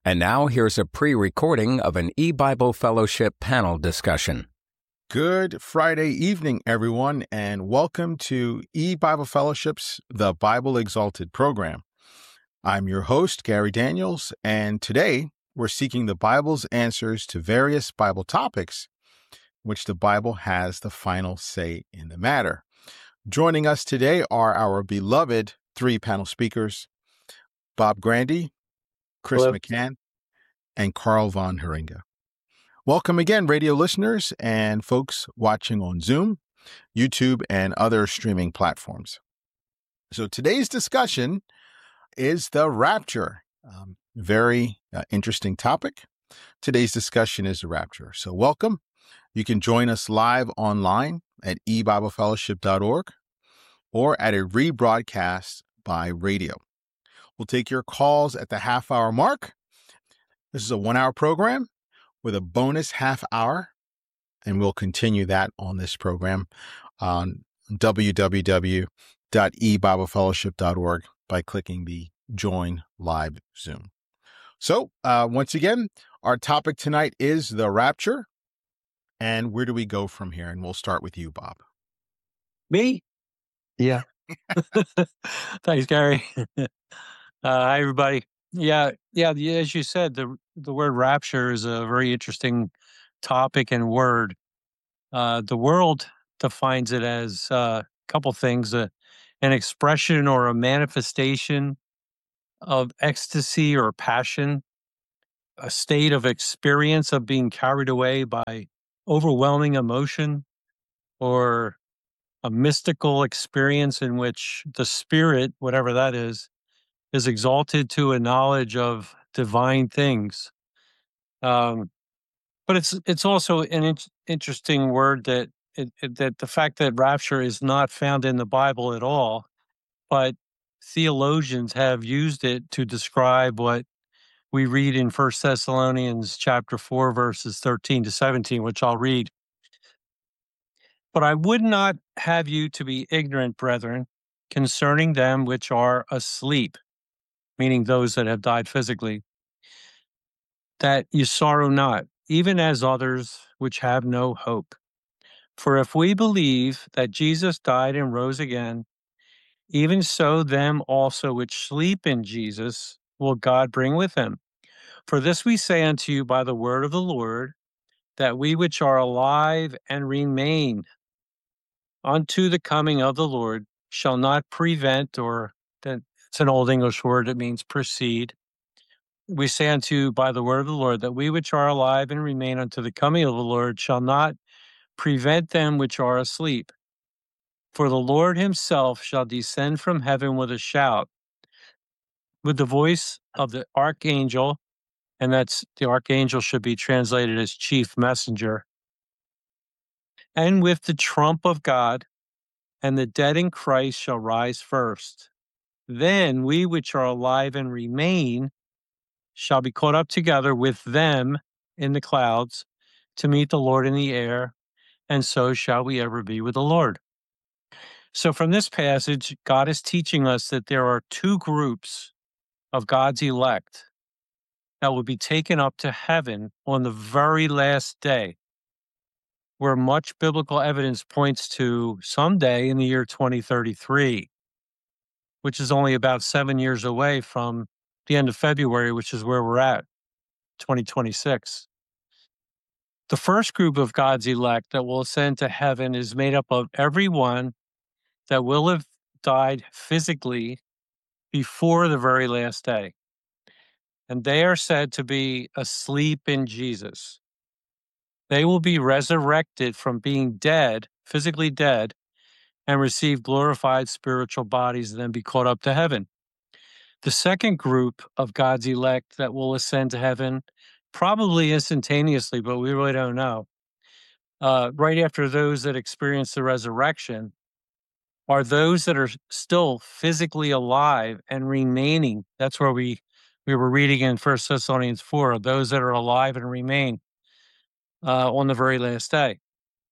And now here's a pre-recording of an eBible Fellowship panel discussion. Good Friday evening, everyone, and welcome to eBible Fellowship's The Bible Exalted program. I'm your host, Gary Daniels, and today we're seeking the Bible's answers to various Bible topics, which the Bible has the final say in the matter. Joining us today are our beloved three panel speakers, Bob Grandy, Chris Hello. McCann, and Carl von Heringa. Welcome again, radio listeners and folks watching on Zoom, YouTube, and other streaming platforms. So today's discussion is the rapture. Very interesting topic. Today's discussion is the rapture. So welcome. You can join us live online at ebiblefellowship.org or at a rebroadcast by radio. We'll take your calls at the half-hour mark. This is a 1-hour program with a bonus half hour, and we'll continue that on this program on www.ebiblefellowship.org by clicking the Join Live Zoom. So, once again, our topic tonight is the rapture, and where do we go from here? And we'll start with you, Bob. Me? Yeah. Thanks, Gary. Hi, everybody. Yeah. As you said, the word rapture is a very interesting topic and word. The world defines it as a couple things: an expression or a manifestation of ecstasy or passion, a state of experience of being carried away by overwhelming emotion, or a mystical experience in which the spirit, whatever that is exalted to a knowledge of divine things. But it's also an interesting word that that the fact that rapture is not found in the Bible at all, but theologians have used it to describe what we read in 1 Thessalonians chapter 4, verses 13 to 17, which I'll read. But I would not have you to be ignorant, brethren, concerning them which are asleep, meaning those that have died physically, that you sorrow not, even as others which have no hope. For if we believe that Jesus died and rose again, even so them also which sleep in Jesus will God bring with him. For this we say unto you by the word of the Lord, that we which are alive and remain unto the coming of the Lord shall not prevent, or that it's an old English word, it means precede. We say unto you by the word of the Lord, that we which are alive and remain unto the coming of the Lord shall not prevent them which are asleep. For the Lord himself shall descend from heaven with a shout, with the voice of the archangel, and that's the archangel should be translated as chief messenger, and with the trump of God, and the dead in Christ shall rise first. Then we which are alive and remain shall be caught up together with them in the clouds to meet the Lord in the air, and so shall we ever be with the Lord. So from this passage, God is teaching us that there are two groups of God's elect that will be taken up to heaven on the very last day, where much biblical evidence points to someday in the year 2033, which is only about 7 years away from the end of February, which is where we're at, 2026. The first group of God's elect that will ascend to heaven is made up of everyone that will have died physically before the very last day. And they are said to be asleep in Jesus. They will be resurrected from being dead, physically dead, and receive glorified spiritual bodies and then be caught up to heaven. The second group of God's elect that will ascend to heaven, probably instantaneously, but we really don't know, right after those that experience the resurrection, are those that are still physically alive and remaining. That's where we were reading in 1 Thessalonians 4, those that are alive and remain on the very last day.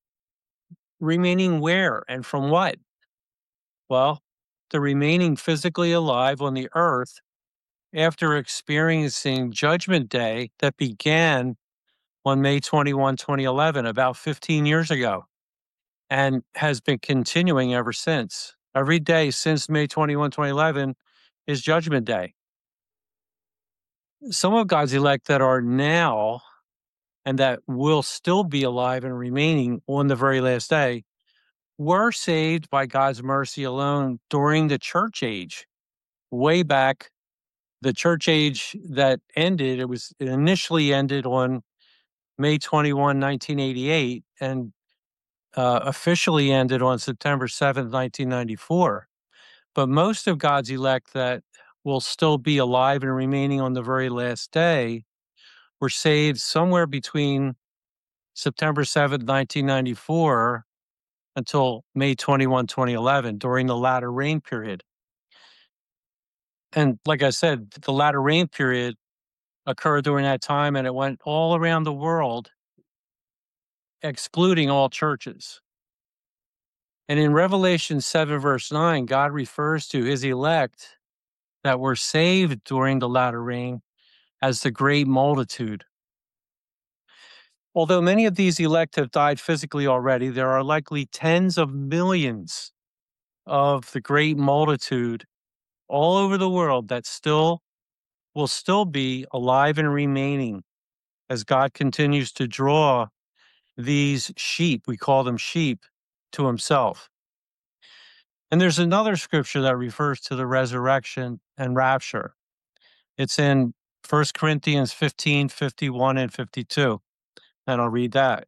Remaining where and from what? Well, the remaining physically alive on the earth after experiencing Judgment Day that began on May 21, 2011, about 15 years ago, and has been continuing ever since. Every day since May 21, 2011 is Judgment Day. Some of God's elect that are now and that will still be alive and remaining on the very last day were saved by God's mercy alone during the church age. Way back, the church age that ended, it initially ended on May 21, 1988, and officially ended on September 7th, 1994. But most of God's elect that will still be alive and remaining on the very last day were saved somewhere between September 7th, 1994 until May 21, 2011, during the latter rain period. And like I said, the latter rain period occurred during that time, and it went all around the world, excluding all churches. And in Revelation 7, verse 9, God refers to his elect that were saved during the latter rain as the great multitude. Although many of these elect have died physically already, there are likely tens of millions of the great multitude all over the world that will still be alive and remaining as God continues to draw these sheep, we call them sheep, to himself. And there's another scripture that refers to the resurrection and rapture. It's in 1 Corinthians 15, 51, and 52. And I'll read that.